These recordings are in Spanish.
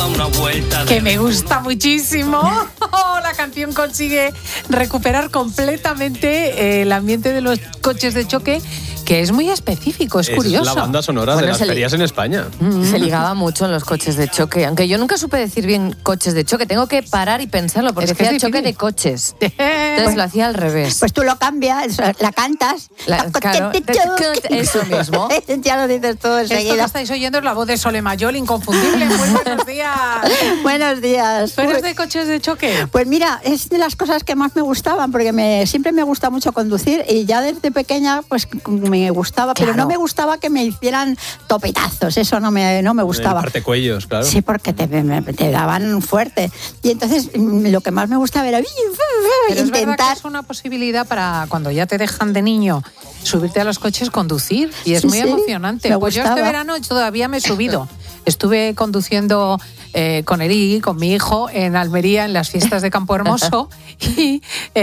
da una vuelta. Que me gusta muchísimo. La canción consigue recuperar completamente el ambiente de los coches de choque, que es muy específico, es curioso. Es la banda sonora de las ferias en España. Se ligaba mucho en los coches de choque, aunque yo nunca supe decir bien coches de choque. Tengo que parar y pensarlo, porque hacía choque de coches. Entonces lo hacía al revés. Pues tú lo cambias, la cantas. Claro, eso mismo. Ya lo dices todo enseguida. Esto que estáis oyendo es la voz de Sole Mayol, inconfundible. Muy buenos días. Buenos días. ¿Tú eres de coches de choque? Pues mira, es de las cosas que más me gustaban, porque siempre me gusta mucho conducir y ya desde pequeña pues me gustaba, claro. Pero no me gustaba que me hicieran topetazos, eso no me gustaba. Partecuellos, claro. Sí, porque te daban fuerte. Y entonces lo que más me gustaba era pero intentar... es verdad que es una posibilidad para cuando ya te dejan de niño subirte a los coches, conducir, y es muy emocionante. Pues yo este verano todavía me he subido. Estuve conduciendo con Eri, con mi hijo, en Almería, en las fiestas de Campo Hermoso, y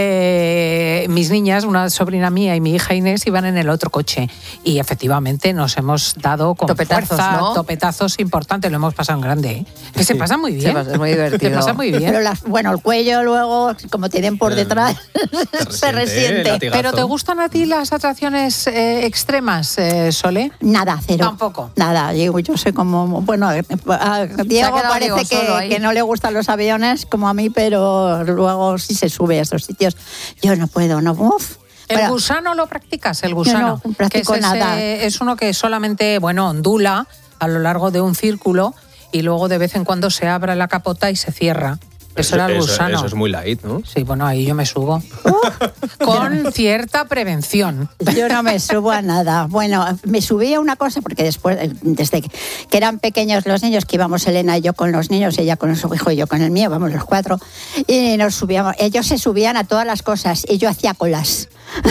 mis niñas, una sobrina mía y mi hija Inés, iban en el otro coche. Y efectivamente nos hemos dado con fuerza, ¿no? Topetazos importantes, lo hemos pasado en grande. ¿Eh? Que se pasa muy bien. Es muy divertido. Se pasa muy bien. Pero el cuello luego, como tienen por detrás, se resiente. ¿Pero te gustan a ti las atracciones extremas, Sole? Nada, cero. Tampoco. Nada, yo soy como... Bueno, a Diego parece que no le gustan los aviones como a mí, pero luego sí se sube a esos sitios. Yo no puedo, no. ¿El gusano lo practicas? El gusano. Yo no practico nada. Es uno que solamente, ondula a lo largo de un círculo y luego de vez en cuando se abre la capota y se cierra. Eso era el gusano. Eso es muy light, ¿no? Sí, bueno, ahí yo me subo. Con cierta prevención. Yo no me subo a nada. Bueno, me subí a una cosa porque después, desde que eran pequeños los niños, que íbamos Elena y yo con los niños, ella con su hijo y yo con el mío, vamos los cuatro, y nos subíamos. Ellos se subían a todas las cosas y yo hacía colas.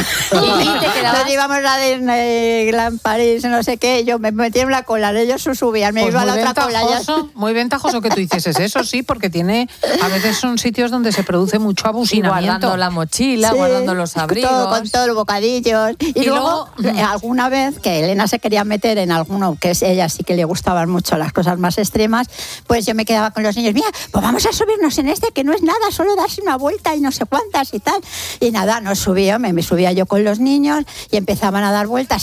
Nos íbamos a Disneyland, París, no sé qué, yo me metía en la cola, ellos se subían, me iba a la otra cola. Muy ventajoso que tú hicieses eso, sí, porque a veces son sitios donde se produce mucho abusinamiento. Guardando la mochila, guardando los abrigos. Con todos los bocadillos. Y luego, alguna vez que Elena se quería meter en alguno, que es ella sí que le gustaban mucho las cosas más extremas, pues yo me quedaba con los niños, mira, pues vamos a subirnos en este, que no es nada, solo darse una vuelta y no sé cuántas y tal. Y nada, nos subía, me subía yo con los niños y empezaban a dar vueltas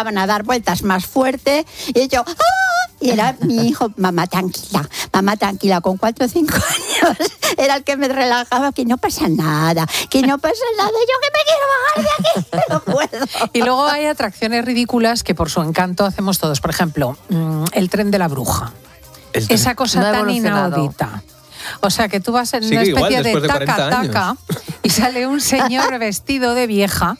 más fuerte y yo... ¡ah! Y era mi hijo, mamá tranquila, con 4 o 5 años, era el que me relajaba, que no pasa nada, yo que me quiero bajar de aquí, no puedo. Y luego hay atracciones ridículas que por su encanto hacemos todos. Por ejemplo, el tren de la bruja. Esa cosa tan inaudita. O sea, que tú vas en una especie de taca-taca y sale un señor vestido de vieja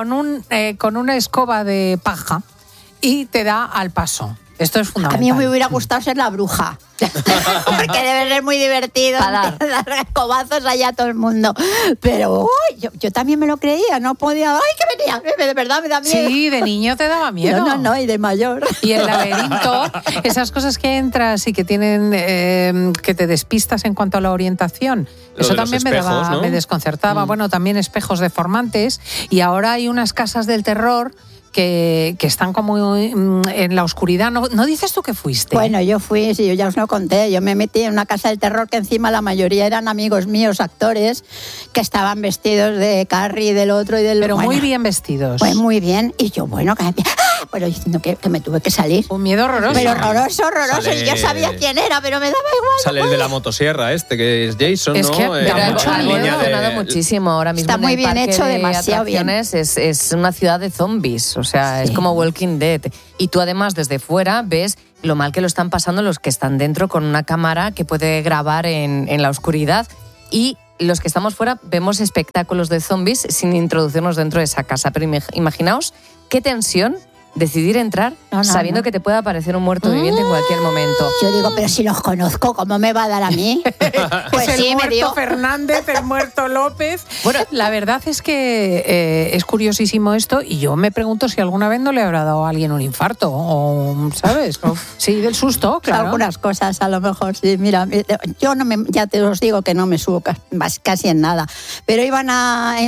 con una escoba de paja y te da al paso. Esto es fundamental. A mí me hubiera gustado ser la bruja. Porque debe ser muy divertido dar escobazos allá a todo el mundo. Pero yo también me lo creía, no podía. ¡Ay, que venía! De verdad me da miedo. Sí, de niño te daba miedo. No, y de mayor. Y el laberinto, esas cosas que entras y que tienen que te despistas en cuanto a la orientación. Eso también espejos, me desconcertaba. Bueno, también espejos deformantes. Y ahora hay unas casas del terror que están como en la oscuridad. ¿No dices tú que fuiste? Bueno, yo fui, sí, yo ya os lo conté. Yo me metí en una casa del terror que encima la mayoría eran amigos míos, actores, que estaban vestidos de Carrie, del otro y del... Pero muy bien vestidos. Pues muy bien. Y yo, pero diciendo que me tuve que salir. Un miedo horroroso. Pero horroroso. Y yo sabía quién era, pero me daba igual. Sale el de la motosierra que es Jason, es ¿no? Que ha evolucionado muchísimo ahora mismo. Está muy bien hecho, demasiado bien. Es una ciudad de zombies, o sea, es como Walking Dead. Y tú además desde fuera ves lo mal que lo están pasando los que están dentro con una cámara que puede grabar en la oscuridad, y los que estamos fuera vemos espectáculos de zombies sin introducirnos dentro de esa casa. Pero imaginaos qué tensión decidir entrar sabiendo que te puede aparecer un muerto viviente en cualquier momento. Yo digo, pero si los conozco, ¿cómo me va a dar a mí? Pues sí, me dio. Fernández, el muerto López. Bueno, la verdad es que es curiosísimo esto, y yo me pregunto si alguna vez no le habrá dado a alguien un infarto, o, ¿sabes? Sí, del susto, claro. Algunas cosas, a lo mejor, sí. Mira, yo ya te os digo que no me subo casi en nada, pero iban a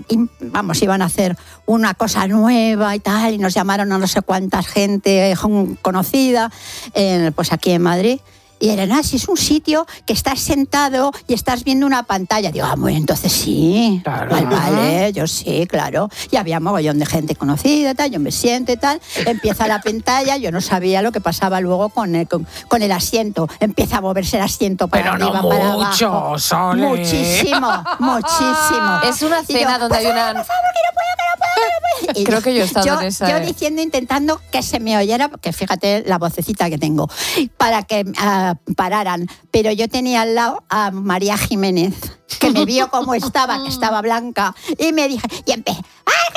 hacer una cosa nueva y tal, y nos llamaron a no sé cuánta gente conocida, pues aquí en Madrid. Y era, si es un sitio que estás sentado y estás viendo una pantalla. Digo, bueno, entonces sí. Claro. Vale, yo sí, claro. Y había mogollón de gente conocida, tal, yo me siento y tal. Empieza la pantalla, yo no sabía lo que pasaba luego con el asiento. Empieza a moverse el asiento para arriba, para abajo. Sole. Muchísimo. Es una cena donde hay una... Por favor, que no puedo. Creo que yo he estado en esa... Yo diciendo, intentando que se me oyera, porque fíjate la vocecita que tengo, para que pararan. Pero yo tenía al lado a María Jiménez, que me vio cómo estaba, que estaba blanca, y me dije, y empecé, ¡ay,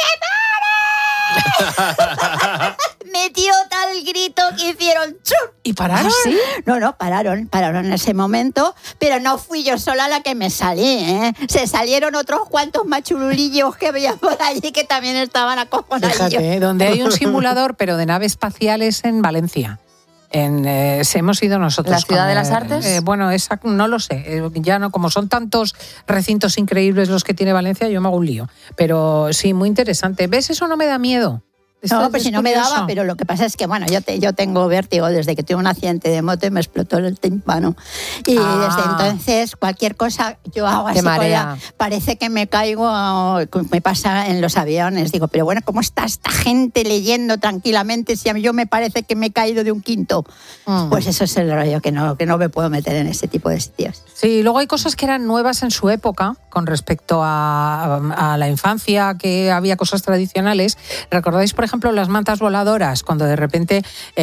que pare! Metió tal grito que hicieron ¡chum! ¿Y pararon? ¿Sí? No, pararon en ese momento, pero no fui yo sola la que me salí, ¿eh? Se salieron otros cuantos machurulillos que veía por allí que también estaban acojonadillos. Fíjate, donde hay un simulador, pero de naves espaciales en Valencia. Hemos ido nosotros. ¿La Ciudad de las Artes? Bueno, esa no lo sé. Ya no, como son tantos recintos increíbles los que tiene Valencia, yo me hago un lío. Pero sí, muy interesante. ¿Ves? Eso no me da miedo. No, pues si no me daba, pero lo que pasa es que, bueno, yo tengo vértigo desde que tuve un accidente de moto y me explotó el tímpano. Y desde entonces, cualquier cosa yo hago así, parece que me caigo, me pasa en los aviones. Digo, pero bueno, ¿cómo está esta gente leyendo tranquilamente si a mí yo me parece que me he caído de un quinto? Pues eso es el rollo, que no me puedo meter en ese tipo de sitios. Sí, luego hay cosas que eran nuevas en su época con respecto a la infancia, que había cosas tradicionales. ¿Recordáis, por ejemplo, las mantas voladoras? Cuando de repente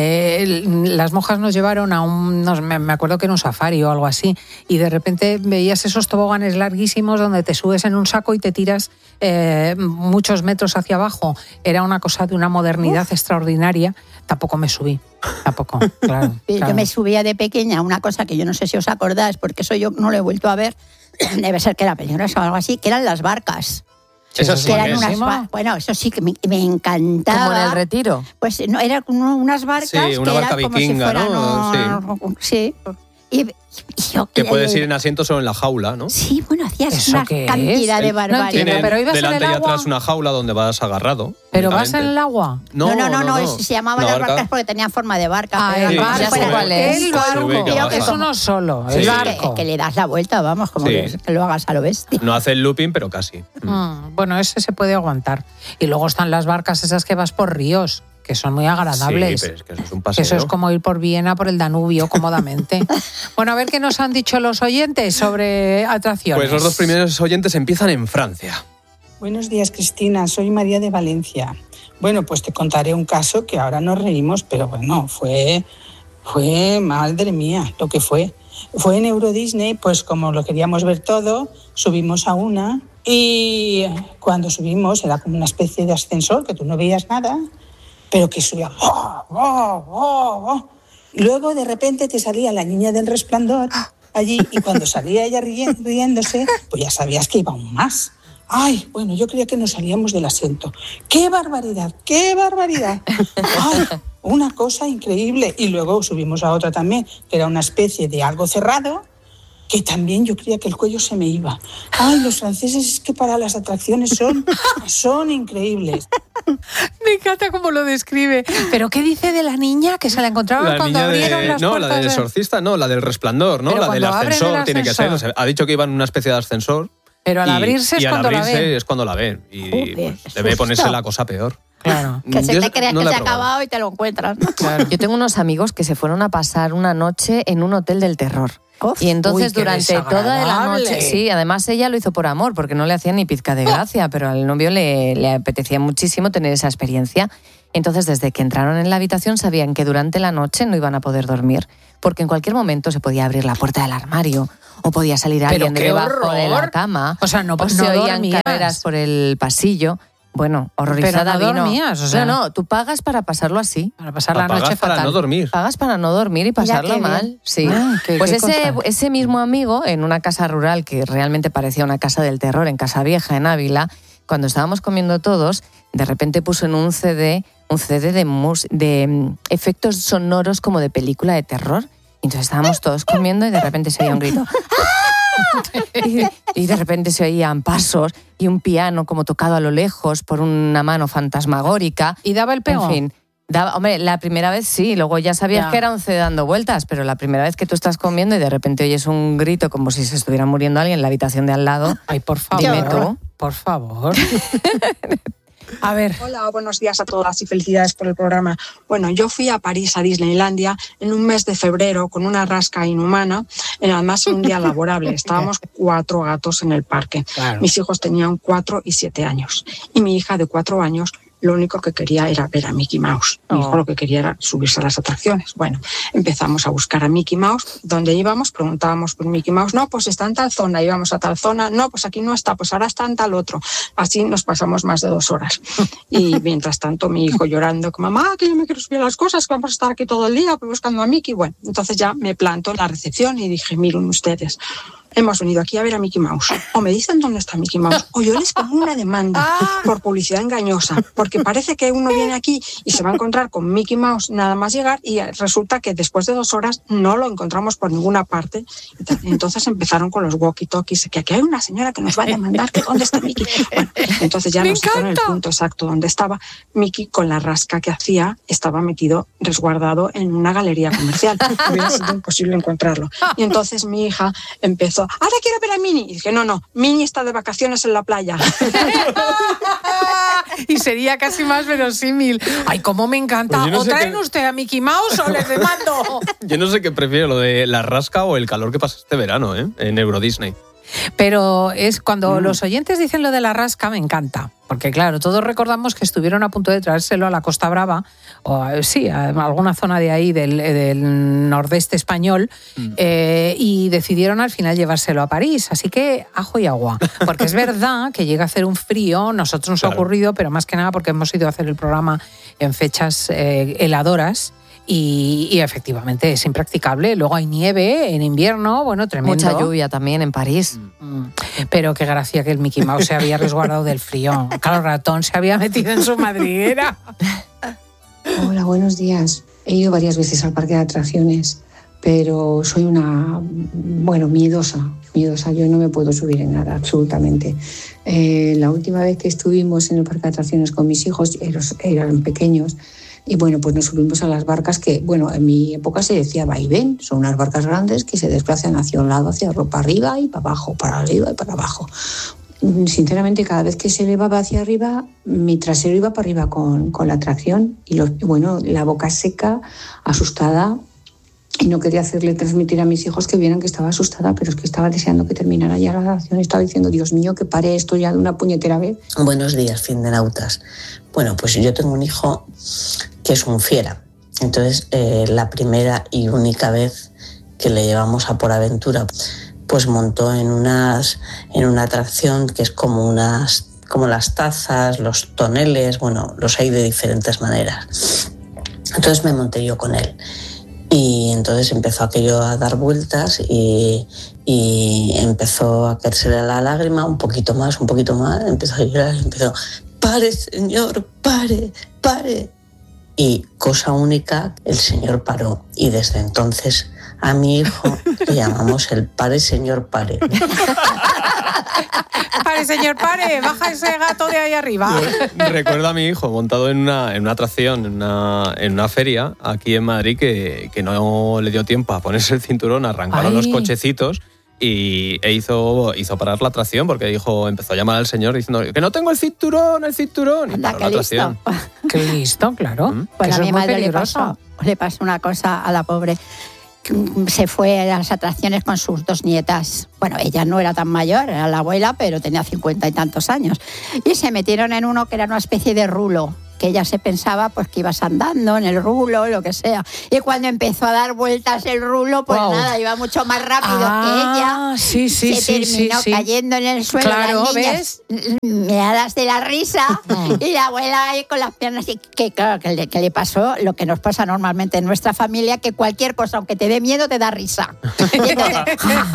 las monjas nos llevaron a me acuerdo que era un safari o algo así, y de repente veías esos toboganes larguísimos donde te subes en un saco y te tiras muchos metros hacia abajo. Era una cosa de una modernidad extraordinaria. Tampoco me subí. Tampoco, claro. Yo me subía de pequeña, una cosa que yo no sé si os acordáis, porque eso yo no lo he vuelto a ver, debe ser que era peligroso o algo así, que eran las barcas. Eso sí, bueno, eso sí que me encantaba. ¿Como en el Retiro? Pues no, eran unas barcas sí, una barca que eran vikinga, como si fueran, sí. Y yo, que puedes ir en asiento solo en la jaula, ¿no? Sí, bueno, hacías una cantidad de barbaridades. Tiene pero ibas delante en el y agua. atrás una jaula donde vas agarrado. ¿Pero vas en el agua? No, se llamaban las barcas porque tenían forma de barca. El barco. Ya sé cuál es. El barco. Es uno solo, el barco. Que le das la vuelta, vamos, como que lo hagas a lo bestia. No hace el looping, pero casi. Bueno, ese se puede aguantar. Y luego están las barcas esas que vas por ríos, que son muy agradables. Sí, pero es que eso es un paseo. Eso es como ir por Viena, por el Danubio, cómodamente. Bueno, a ver qué nos han dicho los oyentes sobre atracciones. Pues los dos primeros oyentes empiezan en Francia. Buenos días, Cristina. Soy María de Valencia. Bueno, pues te contaré un caso que ahora nos reímos, pero bueno, fue madre mía, lo que fue. Fue en Euro Disney, pues como lo queríamos ver todo, subimos a una y cuando subimos era como una especie de ascensor, que tú no veías nada, pero que subía. Luego de repente te salía la niña del Resplandor allí y cuando salía ella riéndose, pues ya sabías que iba aún más. Ay, bueno, yo creía que nos salíamos del asiento. ¡Qué barbaridad! ¡Qué barbaridad! ¡Ay! Una cosa increíble. Y luego subimos a otra también, que era una especie de algo cerrado, que también yo creía que el cuello se me iba. ¡Ay, los franceses es que para las atracciones son increíbles! Me encanta cómo lo describe. ¿Pero qué dice de la niña que se la encontraban cuando abrieron las puertas? No, la del exorcista, no, la del Resplandor, ¿no? Pero la del ascensor tiene que ser. O sea, ha dicho que iba en una especie de ascensor. Pero al abrirse es cuando la ven. Es cuando la ven. Y pues, debe ponerse la cosa peor. Claro. Que se te crees que se ha acabado y te lo encuentras. Claro. Yo tengo unos amigos que se fueron a pasar una noche en un hotel del terror. Y entonces durante toda la noche, sí, además ella lo hizo por amor, porque no le hacía ni pizca de gracia, pero al novio le apetecía muchísimo tener esa experiencia. Entonces, desde que entraron en la habitación sabían que durante la noche no iban a poder dormir, porque en cualquier momento se podía abrir la puerta del armario o podía salir alguien de debajo de la cama. O sea, no se oían dormías. carreras por el pasillo. Bueno, horrorizada pero no vino. dormías, o sea. No, tú pagas para pasarlo así. Para pasar la noche fatal. Para no dormir. Pagas para no dormir y pasarlo mal. Sí. Pues ese mismo amigo, en una casa rural que realmente parecía una casa del terror, en Casa Vieja, en Ávila, cuando estábamos comiendo todos, de repente puso en un CD de efectos sonoros como de película de terror. Y entonces estábamos todos comiendo y de repente se oía un grito. Y de repente se oían pasos y un piano como tocado a lo lejos por una mano fantasmagórica. ¿Y daba el pego? En fin, Hombre, la primera vez sí, luego ya sabías que era un CD dando vueltas, pero la primera vez que tú estás comiendo y de repente oyes un grito como si se estuviera muriendo alguien en la habitación de al lado. Ay, por favor. Dime tú. Por favor. A ver. Hola, buenos días a todas y felicidades por el programa. Bueno, yo fui a París, a Disneylandia, en un mes de febrero con una rasca inhumana, además en un día laborable. Estábamos 4 gatos en el parque. Claro. Mis hijos tenían 4 y 7 años. Y mi hija de 4 años lo único que quería era ver a Mickey Mouse. Mi hijo lo que quería era subirse a las atracciones. Bueno, empezamos a buscar a Mickey Mouse. ¿Dónde íbamos? Preguntábamos por Mickey Mouse. No, pues está en tal zona. Íbamos a tal zona. No, pues aquí no está. Pues ahora está en tal otro. Así nos pasamos más de 2 horas. Y mientras tanto, mi hijo llorando, que mamá, que yo me quiero subir a las cosas, que vamos a estar aquí todo el día buscando a Mickey. Bueno, entonces ya me planto en la recepción y dije, miren ustedes, hemos venido aquí a ver a Mickey Mouse. O me dicen dónde está Mickey Mouse, o yo les pongo una demanda por publicidad engañosa, porque parece que uno viene aquí y se va a encontrar con Mickey Mouse nada más llegar y resulta que después de 2 horas no lo encontramos por ninguna parte. Entonces empezaron con los walkie-talkies, que aquí hay una señora que nos va a demandar que dónde está Mickey. Bueno, entonces ya nos dijeron el punto exacto donde estaba. Mickey, con la rasca que hacía, estaba metido, resguardado en una galería comercial. Hubiera sido imposible encontrarlo. Y entonces mi hija empezó, ahora quiero ver a Minnie. Y dije, no, Minnie está de vacaciones en la playa. Y sería casi más verosímil. Ay, cómo me encanta. Pues no, ¿o traen usted a Mickey Mouse o les demando? Yo no sé qué prefiero, lo de la rasca o el calor que pasa este verano, en Euro Disney. Pero es cuando los oyentes dicen lo de la rasca, me encanta. Porque claro, todos recordamos que estuvieron a punto de traérselo a la Costa Brava, o sí, a alguna zona de ahí del nordeste español, y decidieron al final llevárselo a París. Así que ajo y agua. Porque es verdad que llega a hacer un frío, nosotros nos ha ocurrido, pero más que nada porque hemos ido a hacer el programa en fechas heladoras. Y efectivamente es impracticable. Luego hay nieve en invierno, bueno, tremendo. Mucha lluvia también en París. Pero qué gracia que el Mickey Mouse se había resguardado del frío. Claro, ratón se había metido en su madriguera. Hola, buenos días. He ido varias veces al parque de atracciones, pero soy miedosa. Yo no me puedo subir en nada, absolutamente. La última vez que estuvimos en el parque de atracciones con mis hijos, eran pequeños, y bueno, pues nos subimos a las barcas que, bueno, en mi época se decía vaivén, son unas barcas grandes que se desplazan hacia un lado, hacia arriba y para abajo, para arriba y para abajo. Sinceramente, cada vez que se elevaba hacia arriba, mi trasero iba para arriba con la atracción y la boca seca, asustada, y no quería hacerle transmitir a mis hijos que vieran que estaba asustada, pero es que estaba deseando que terminara ya la atracción. Estaba diciendo, Dios mío, que pare esto ya de una puñetera vez. Buenos días, Findenautas. Bueno, pues yo tengo un hijo que es un fiera. Entonces, la primera y única vez que le llevamos a Por Aventura, pues montó en una atracción que es como las tazas, los toneles, bueno, los hay de diferentes maneras. Entonces me monté yo con él. Y entonces empezó aquello a dar vueltas y empezó a caérsele la lágrima, un poquito más, empezó a llorar, pare, señor, pare. Y cosa única, el señor paró. Y desde entonces a mi hijo le llamamos el pare, señor, pare. Pare, señor, pare, baja ese gato de ahí arriba. Recuerdo a mi hijo montado en una atracción, en una feria aquí en Madrid, que no le dio tiempo a ponerse el cinturón, arrancaron los cochecitos e hizo parar la atracción porque empezó a llamar al señor diciendo que no tengo el cinturón. Y anda, paró la atracción. Qué listo, claro. Pues a mi madre le pasó una cosa a la pobre. Se fue a las atracciones con sus 2 nietas. Bueno, ella no era tan mayor, era la abuela, pero tenía 50 y tantos años. Y se metieron en uno que era una especie de rulo, que ella se pensaba pues que ibas andando en el rulo, lo que sea. Y cuando empezó a dar vueltas el rulo, pues nada, iba mucho más rápido que ella. Se terminó cayendo en el suelo. Claro, las niñas, meadas de la risa, y la abuela ahí con las piernas. Y que claro, que le pasó lo que nos pasa normalmente en nuestra familia, que cualquier cosa, aunque te dé miedo, te da risa. Y entonces,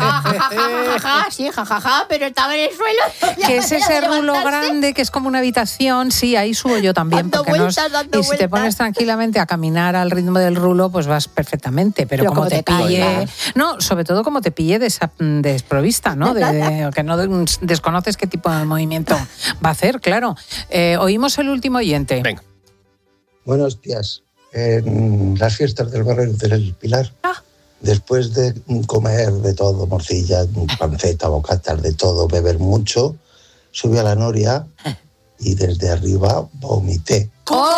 jajaja, pero estaba en el suelo. Que es ese rulo grande que es como una habitación, sí, ahí subo yo también. Y si te pones tranquilamente a caminar al ritmo del rulo, pues vas perfectamente. Pero como te pille... No, sobre todo como te pille desprovista, ¿no? Que no desconoces qué tipo de movimiento va a hacer, claro. Oímos el último oyente. Venga. Buenos días. en las fiestas del barrio del Pilar. Después de comer de todo, morcilla, panceta, bocatas, de todo, beber mucho, subí a la noria y desde arriba vomité.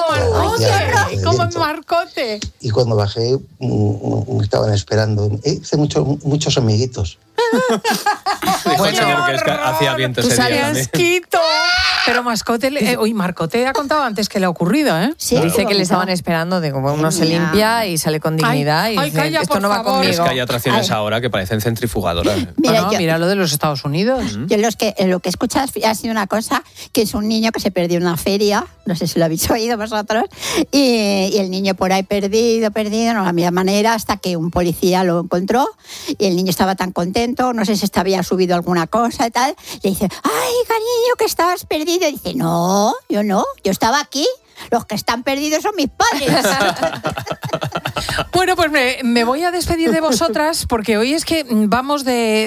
¡Como en Marcote! Y cuando bajé, me estaban esperando. Hice muchos amiguitos. Bueno, porque es que hacía viento ese día también. Pero Marcote ha contado antes que le ha ocurrido, ¿eh? Sí, dice que le estaban esperando, de como uno se limpia y sale con dignidad y dice, calla, esto no va favor. conmigo. Es que hay atracciones ahora que parecen centrifugadoras. Mira lo de los Estados Unidos. Yo lo que he escuchado ha sido una cosa, que es un niño que se perdió en una feria, no sé si lo habéis oído vosotros, y el niño por ahí perdido, no la misma manera, hasta que un policía lo encontró y el niño estaba tan contento, no sé si había subido alguna cosa y tal, le dice, ¡ay, cariño, que estabas perdido! Y dice, no, yo estaba aquí. Los que están perdidos son mis padres. Bueno, pues me voy a despedir de vosotras porque hoy es que vamos de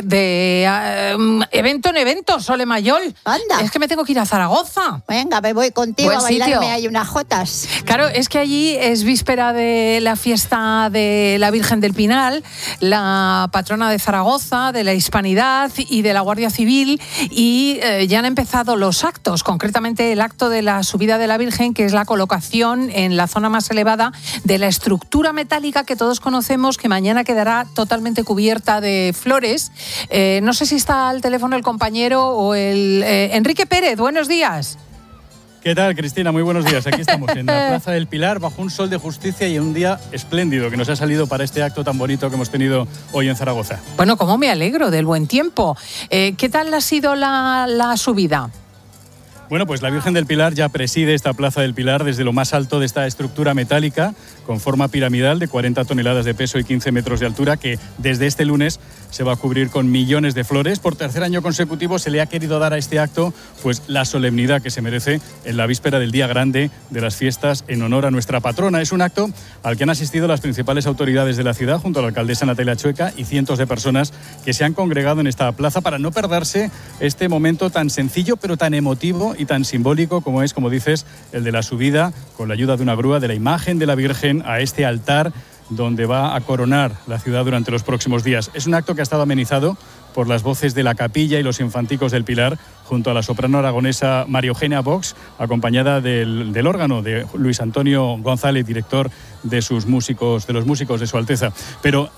evento en evento, Sole Mayol. Anda. Es que me tengo que ir a Zaragoza. Venga, me voy contigo Buen a bailarme sitio. ahí unas jotas. Claro, es que allí es víspera de la fiesta de la Virgen del Pinal, la patrona de Zaragoza, de la Hispanidad y de la Guardia Civil, y ya han empezado los actos, concretamente el acto de la subida de la Virgen, que es la colocación en la zona más elevada de la estructura metálica que todos conocemos, que mañana quedará totalmente cubierta de flores. No sé si está al teléfono el compañero o el... Enrique Pérez, buenos días. ¿Qué tal, Cristina? Muy buenos días. Aquí estamos en la Plaza del Pilar, bajo un sol de justicia y un día espléndido que nos ha salido para este acto tan bonito que hemos tenido hoy en Zaragoza. Bueno, cómo me alegro del buen tiempo. ¿Qué tal ha sido la subida? Bueno, pues la Virgen del Pilar ya preside esta Plaza del Pilar desde lo más alto de esta estructura metálica con forma piramidal de 40 toneladas de peso y 15 metros de altura, que desde este lunes se va a cubrir con millones de flores. Por tercer año consecutivo se le ha querido dar a este acto pues la solemnidad que se merece en la víspera del día grande de las fiestas en honor a nuestra patrona. Es un acto al que han asistido las principales autoridades de la ciudad junto a la alcaldesa Natalia Chueca y cientos de personas que se han congregado en esta plaza para no perderse este momento tan sencillo pero tan emotivo y tan simbólico como es, como dices, el de la subida con la ayuda de una grúa de la imagen de la Virgen a este altar donde va a coronar la ciudad durante los próximos días. Es un acto que ha estado amenizado por las voces de la capilla y los infanticos del Pilar, junto a la soprano aragonesa María Eugenia Vox, acompañada del órgano de Luis Antonio González, director de los músicos de Su Alteza. Pero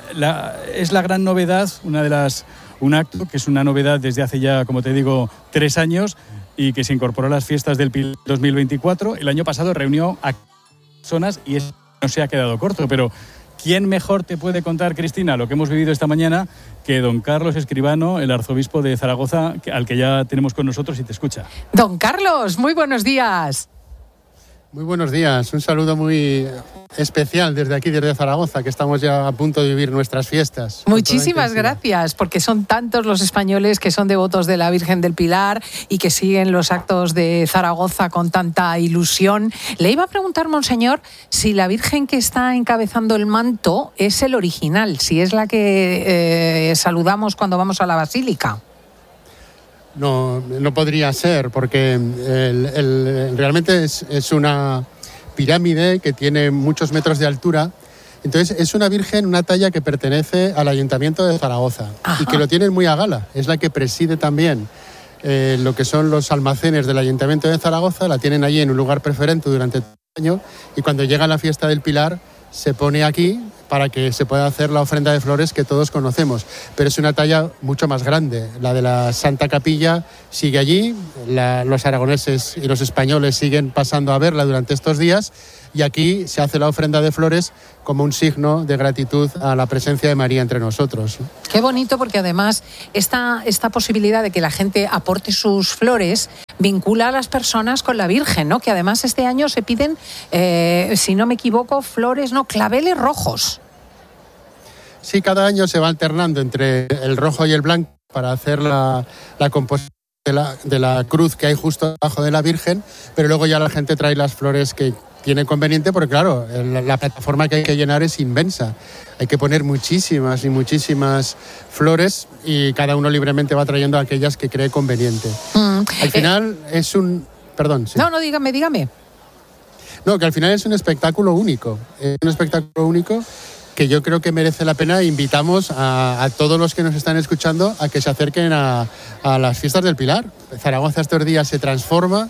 es la gran novedad, un acto que es una novedad desde hace ya, como te digo, 3 años, y que se incorporó a las fiestas del Pilar 2024. El año pasado reunió a personas y eso no se ha quedado corto, pero ¿quién mejor te puede contar, Cristina, lo que hemos vivido esta mañana que don Carlos Escribano, el arzobispo de Zaragoza, al que ya tenemos con nosotros y te escucha? Don Carlos, muy buenos días. Muy buenos días, un saludo muy especial desde aquí, desde Zaragoza, que estamos ya a punto de vivir nuestras fiestas. Muchísimas gracias, porque son tantos los españoles que son devotos de la Virgen del Pilar y que siguen los actos de Zaragoza con tanta ilusión. Le iba a preguntar, monseñor, si la Virgen que está encabezando el manto es el original, si es la que saludamos cuando vamos a la Basílica. No podría ser, porque realmente es una pirámide que tiene muchos metros de altura. Entonces es una virgen, una talla que pertenece al Ayuntamiento de Zaragoza. Ajá. Y que lo tienen muy a gala. Es la que preside también lo que son los almacenes del Ayuntamiento de Zaragoza. La tienen allí en un lugar preferente durante todo el año, y cuando llega la fiesta del Pilar se pone aquí para que se pueda hacer la ofrenda de flores que todos conocemos. Pero es una talla mucho más grande. La de la Santa Capilla sigue allí, los aragoneses y los españoles siguen pasando a verla durante estos días, y aquí se hace la ofrenda de flores como un signo de gratitud a la presencia de María entre nosotros. Qué bonito, porque además esta posibilidad de que la gente aporte sus flores vincula a las personas con la Virgen, ¿no? Que además este año se piden, si no me equivoco, claveles rojos. Sí, cada año se va alternando entre el rojo y el blanco para hacer la composición de la cruz que hay justo debajo de la Virgen, pero luego ya la gente trae las flores que tiene conveniente, porque claro, la plataforma que hay que llenar es inmensa. Hay que poner muchísimas y muchísimas flores, y cada uno libremente va trayendo aquellas que cree conveniente. Al final es un... Perdón. Sí. No, dígame. No, que al final es un espectáculo único. Es un espectáculo único que yo creo que merece la pena. Invitamos a todos los que nos están escuchando a que se acerquen a las fiestas del Pilar. Zaragoza estos días se transforma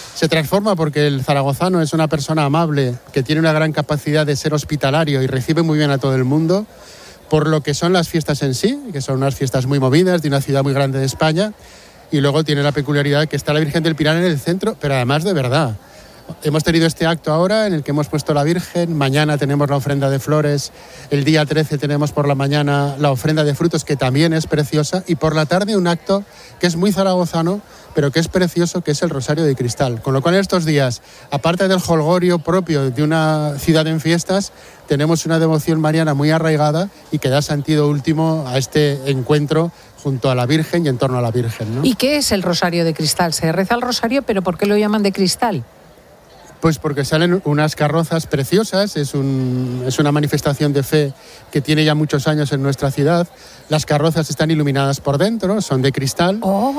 porque el zaragozano es una persona amable, que tiene una gran capacidad de ser hospitalario y recibe muy bien a todo el mundo, por lo que son las fiestas en sí, que son unas fiestas muy movidas de una ciudad muy grande de España, y luego tiene la peculiaridad que está la Virgen del Pilar en el centro, pero además de verdad. Hemos tenido este acto ahora en el que hemos puesto la Virgen, mañana tenemos la ofrenda de flores, el día 13 tenemos por la mañana la ofrenda de frutos, que también es preciosa, y por la tarde un acto que es muy zaragozano, pero que es precioso, que es el Rosario de Cristal. Con lo cual en estos días, aparte del jolgorio propio de una ciudad en fiestas, tenemos una devoción mariana muy arraigada y que da sentido último a este encuentro junto a la Virgen y en torno a la Virgen, ¿no? ¿Y qué es el Rosario de Cristal? Se reza el Rosario, pero ¿por qué lo llaman de cristal? Pues porque salen unas carrozas preciosas, es una manifestación de fe que tiene ya muchos años en nuestra ciudad. Las carrozas están iluminadas por dentro, son de cristal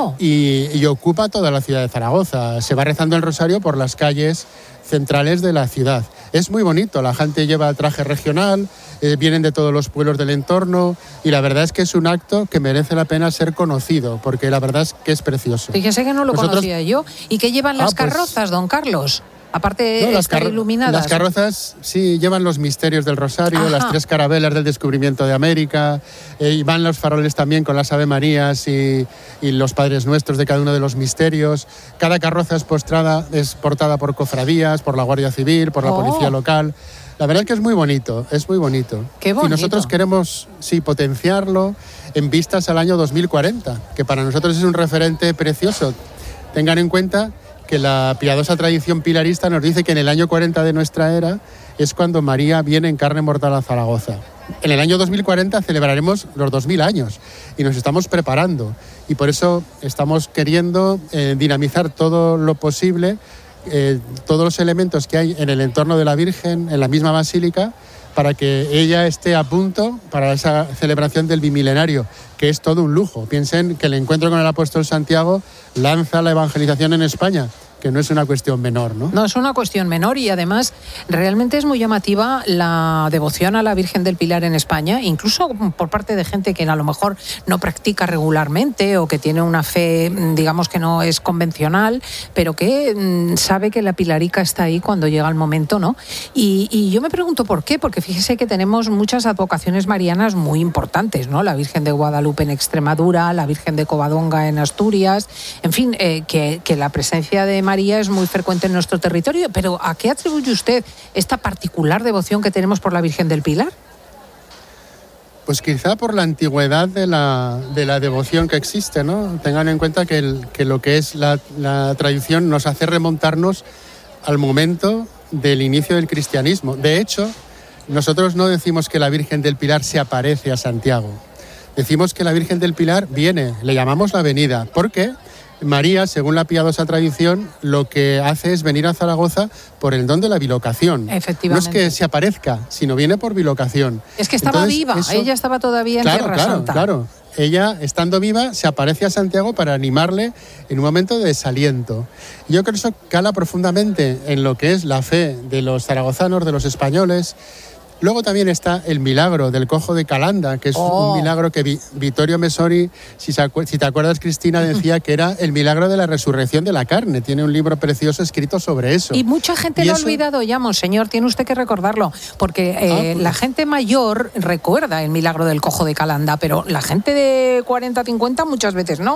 y ocupa toda la ciudad de Zaragoza. Se va rezando el rosario por las calles centrales de la ciudad. Es muy bonito, la gente lleva traje regional, vienen de todos los pueblos del entorno y la verdad es que es un acto que merece la pena ser conocido, porque la verdad es que es precioso. Fíjese que no lo conocía yo. ¿Y qué llevan las carrozas, don Carlos? Aparte de estar iluminadas. Las carrozas, sí, llevan los misterios del Rosario, las 3 carabelas del descubrimiento de América, y van los faroles también con las Ave Marías y los Padres Nuestros de cada uno de los misterios. Cada carroza es portada por cofradías, por la Guardia Civil, por la Policía Local. La verdad es que es muy bonito, es muy bonito. Qué bonito. Y nosotros queremos, potenciarlo en vistas al año 2040, que para nosotros es un referente precioso. Tengan en cuenta que la piadosa tradición pilarista nos dice que en el año 40 de nuestra era es cuando María viene en carne mortal a Zaragoza. En el año 2040 celebraremos los 2000 años y nos estamos preparando. Y por eso estamos queriendo dinamizar todo lo posible, todos los elementos que hay en el entorno de la Virgen, en la misma basílica, para que ella esté a punto para esa celebración del bimilenario, que es todo un lujo. Piensen que el encuentro con el apóstol Santiago lanza la evangelización en España, que no es una cuestión menor, ¿no? No es una cuestión menor y además realmente es muy llamativa la devoción a la Virgen del Pilar en España, incluso por parte de gente que a lo mejor no practica regularmente o que tiene una fe, digamos, que no es convencional, pero que sabe que la Pilarica está ahí cuando llega el momento, ¿no? Y yo me pregunto por qué, porque fíjese que tenemos muchas advocaciones marianas muy importantes, ¿no? La Virgen de Guadalupe en Extremadura, la Virgen de Covadonga en Asturias, en fin, que la presencia de María es muy frecuente en nuestro territorio, pero ¿a qué atribuye usted esta particular devoción que tenemos por la Virgen del Pilar? Pues quizá por la antigüedad de la devoción que existe, ¿no? Tengan en cuenta que lo que es la tradición nos hace remontarnos al momento del inicio del cristianismo. De hecho, nosotros no decimos que la Virgen del Pilar se aparece a Santiago. Decimos que la Virgen del Pilar viene, le llamamos la venida. ¿Por qué? María, según la piadosa tradición, lo que hace es venir a Zaragoza por el don de la bilocación. Efectivamente. No es que se aparezca, sino viene por bilocación. Es que estaba viva, ella estaba todavía en Tierra Santa. Claro. Ella, estando viva, se aparece a Santiago para animarle en un momento de desaliento. Yo creo que eso cala profundamente en lo que es la fe de los zaragozanos, de los españoles. Luego también está el milagro del cojo de Calanda, que es un milagro que Vittorio Messori, si te acuerdas, Cristina, decía que era el milagro de la resurrección de la carne. Tiene un libro precioso escrito sobre eso. Y mucha gente lo ha olvidado ya, monseñor, tiene usted que recordarlo, porque la gente mayor recuerda el milagro del cojo de Calanda, pero la gente de 40, 50 muchas veces no.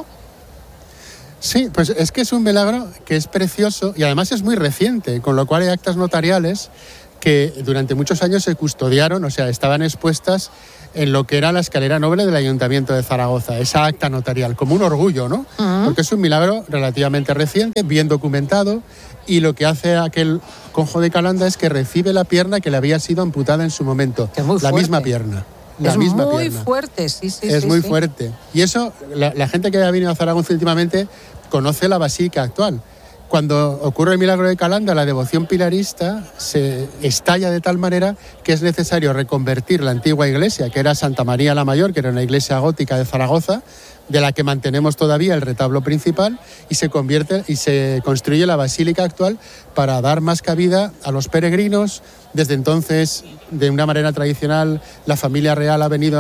Sí, pues es que es un milagro que es precioso y además es muy reciente, con lo cual hay actas notariales que durante muchos años se custodiaron, o sea, estaban expuestas en lo que era la escalera noble del Ayuntamiento de Zaragoza, esa acta notarial, como un orgullo, ¿no? Porque es un milagro relativamente reciente, bien documentado, y lo que hace aquel cojo de Calanda es que recibe la pierna que le había sido amputada en su momento, la misma pierna. Es muy fuerte, sí. Es muy fuerte. Y eso, la gente que ha venido a Zaragoza últimamente conoce la basílica actual. Cuando ocurre el milagro de Calanda, la devoción pilarista se estalla de tal manera que es necesario reconvertir la antigua iglesia, que era Santa María la Mayor, que era una iglesia gótica de Zaragoza, de la que mantenemos todavía el retablo principal, y se construye la basílica actual para dar más cabida a los peregrinos. Desde entonces, de una manera tradicional, la familia real ha venido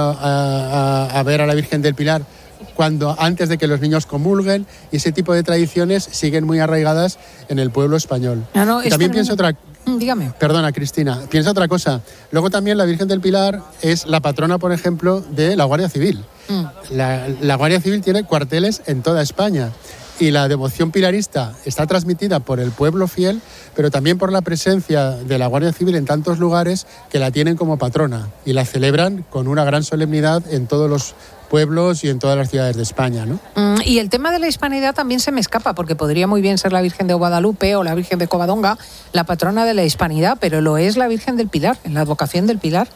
a ver a la Virgen del Pilar antes de que los niños comulguen, y ese tipo de tradiciones siguen muy arraigadas en el pueblo español. También pienso Dígame. Perdona, Cristina, piensa otra cosa. Luego también la Virgen del Pilar es la patrona, por ejemplo, de la Guardia Civil. La Guardia Civil tiene cuarteles en toda España, y la devoción pilarista está transmitida por el pueblo fiel, pero también por la presencia de la Guardia Civil en tantos lugares que la tienen como patrona y la celebran con una gran solemnidad en todos los pueblos y en todas las ciudades de España, ¿no? Y el tema de la hispanidad también se me escapa, porque podría muy bien ser la Virgen de Guadalupe o la Virgen de Covadonga la patrona de la hispanidad, pero lo es la Virgen del Pilar, en la advocación del Pilar.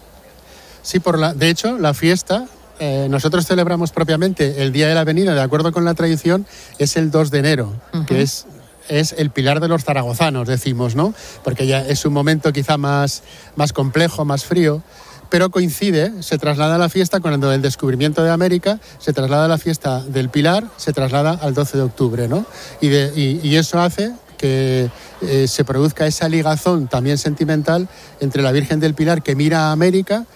Sí, de hecho, la fiesta, nosotros celebramos propiamente el Día de la Avenida, de acuerdo con la tradición, es el 2 de enero, que es el Pilar de los zaragozanos, decimos, ¿no? Porque ya es un momento quizá más complejo, más frío, pero se traslada la fiesta cuando el descubrimiento de América, se traslada la fiesta del Pilar, se traslada al 12 de octubre, ¿no? Y eso hace que se produzca esa ligazón también sentimental entre la Virgen del Pilar, que mira a América,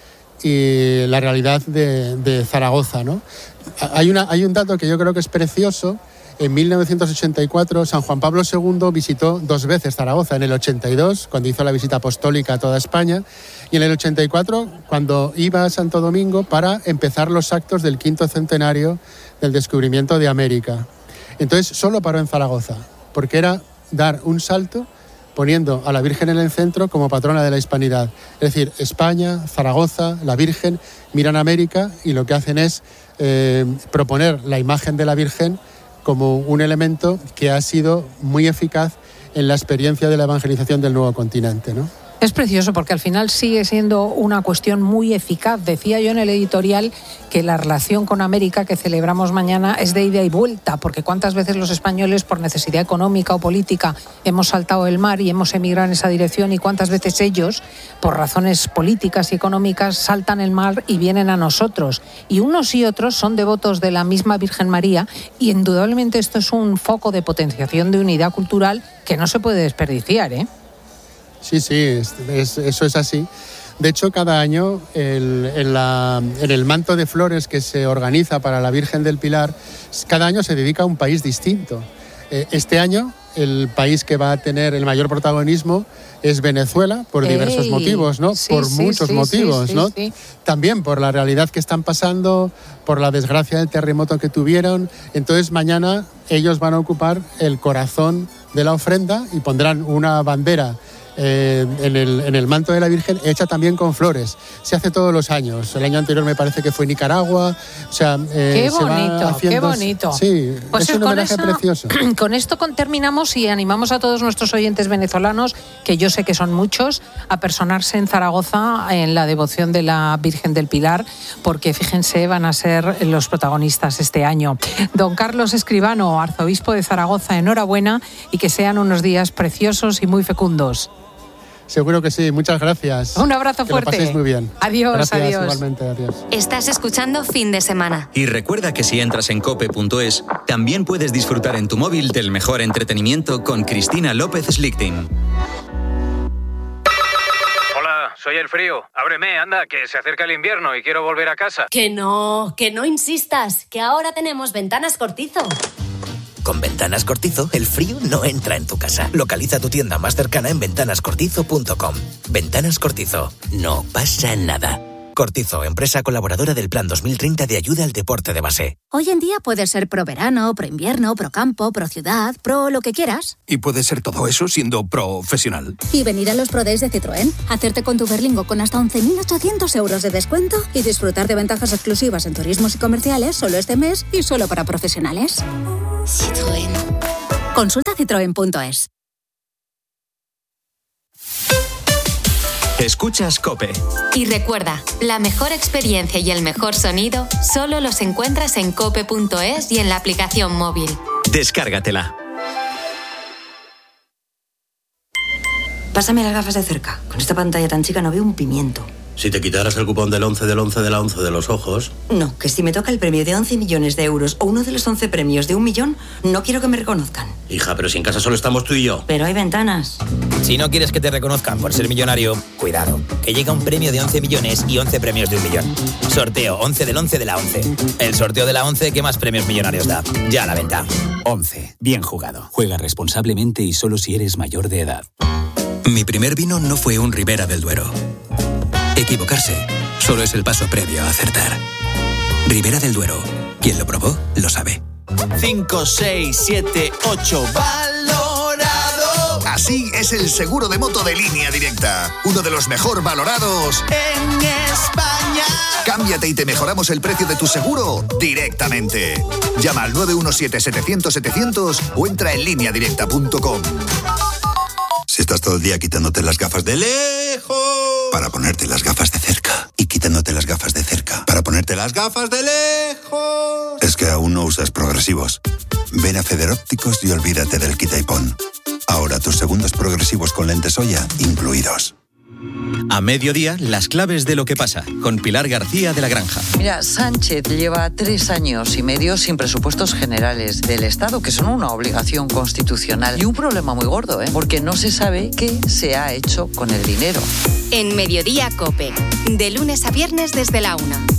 y la realidad de Zaragoza, ¿no? Hay un dato que yo creo que es precioso. En 1984, San Juan Pablo II visitó 2 veces Zaragoza, en el 82, cuando hizo la visita apostólica a toda España, y en el 84, cuando iba a Santo Domingo para empezar los actos del 5º centenario del descubrimiento de América. Entonces, solo paró en Zaragoza, porque era dar un salto poniendo a la Virgen en el centro como patrona de la hispanidad. Es decir, España, Zaragoza, la Virgen, miran a América, y lo que hacen es proponer la imagen de la Virgen como un elemento que ha sido muy eficaz en la experiencia de la evangelización del nuevo continente, ¿no? Es precioso, porque al final sigue siendo una cuestión muy eficaz. Decía yo en el editorial que la relación con América que celebramos mañana es de ida y vuelta, porque cuántas veces los españoles, por necesidad económica o política, hemos saltado el mar y hemos emigrado en esa dirección, y cuántas veces ellos, por razones políticas y económicas, saltan el mar y vienen a nosotros. Y unos y otros son devotos de la misma Virgen María, y indudablemente esto es un foco de potenciación de unidad cultural que no se puede desperdiciar, ¿eh? Sí, eso es así. De hecho, cada año en el manto de flores que se organiza para la Virgen del Pilar, cada año se dedica a un país distinto. Este año el país que va a tener el mayor protagonismo es Venezuela, por diversos motivos, ¿no? Por muchos motivos, ¿no? También por la realidad que están pasando, por la desgracia del terremoto que tuvieron. Entonces mañana ellos van a ocupar el corazón de la ofrenda y pondrán una bandera en el manto de la Virgen, hecha también con flores. Se hace todos los años. El año anterior me parece que fue Nicaragua. O sea, qué bonito, qué bonito. Sí, pues es un homenaje precioso. Con esto terminamos, y animamos a todos nuestros oyentes venezolanos, que yo sé que son muchos, a personarse en Zaragoza en la devoción de la Virgen del Pilar, porque fíjense, van a ser los protagonistas este año. Don Carlos Escribano, arzobispo de Zaragoza, enhorabuena, y que sean unos días preciosos y muy fecundos. Seguro que sí, muchas gracias. Un abrazo fuerte. Que lo paséis muy bien. Adiós, gracias, adiós. Igualmente, adiós. Estás escuchando Fin de Semana. Y recuerda que si entras en cope.es, también puedes disfrutar en tu móvil del mejor entretenimiento con Cristina López Slichting. Hola, soy el frío. Ábreme, anda, que se acerca el invierno y quiero volver a casa. Que no insistas, que ahora tenemos Ventanas Cortizo. Con Ventanas Cortizo, el frío no entra en tu casa. Localiza tu tienda más cercana en ventanascortizo.com. Ventanas Cortizo. No pasa nada. Cortizo, empresa colaboradora del Plan 2030 de ayuda al deporte de base. Hoy en día puedes ser pro verano, pro invierno, pro campo, pro ciudad, pro lo que quieras. Y puedes ser todo eso siendo profesional. Y venir a los Pro Days de Citroën, hacerte con tu Berlingo con hasta 11.800 euros de descuento y disfrutar de ventajas exclusivas en turismos y comerciales solo este mes y solo para profesionales. Citroën. Consulta citroen.es. Escuchas COPE. Y recuerda, la mejor experiencia y el mejor sonido solo los encuentras en cope.es y en la aplicación móvil. Descárgatela. Pásame las gafas de cerca. Con esta pantalla tan chica no veo un pimiento. Si te quitaras el cupón del 11 del 11 de la 11 de los ojos... No, que si me toca el premio de 11 millones de euros o uno de los 11 premios de 1 millón, no quiero que me reconozcan. Hija, pero si en casa solo estamos tú y yo. Pero hay ventanas. Si no quieres que te reconozcan por ser millonario, cuidado, que llega un premio de 11 millones y 11 premios de 1 millón. Sorteo 11 del 11 de la 11. El sorteo de la 11 que más premios millonarios da. Ya a la venta. 11. Bien jugado. Juega responsablemente y solo si eres mayor de edad. Mi primer vino no fue un Ribera del Duero. Equivocarse solo es el paso previo a acertar. Ribera del Duero. Quien lo probó, lo sabe. 5, 6, 7, 8. ¡Valorado! Así es el seguro de moto de Línea Directa. Uno de los mejor valorados en España. Cámbiate y te mejoramos el precio de tu seguro directamente. Llama al 917-700-700 o entra en lineadirecta.com. Si estás todo el día quitándote las gafas de lejos para ponerte las gafas de cerca y quitándote las gafas de cerca para ponerte las gafas de lejos, es que aún no usas progresivos. Ven a Federópticos y olvídate del quita y pon. Ahora tus segundos progresivos con lentes Oya incluidos. A mediodía, las claves de lo que pasa, con Pilar García de la Granja. Mira, Sánchez lleva 3 años y medio sin presupuestos generales del Estado, que son una obligación constitucional y un problema muy gordo, porque no se sabe qué se ha hecho con el dinero. En Mediodía COPE, de lunes a viernes desde la 1.